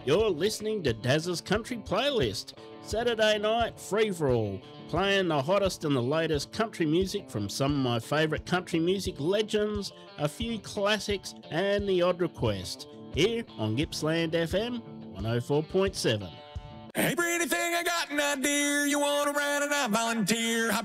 You're listening to Daz's Country Playlist, Saturday night free for all, playing the hottest and the latest country music from some of my favourite country music legends, a few classics, and the odd request, here on Gippsland FM 104.7. Hey, pretty thing, I got an idea. You want to ride and I volunteer.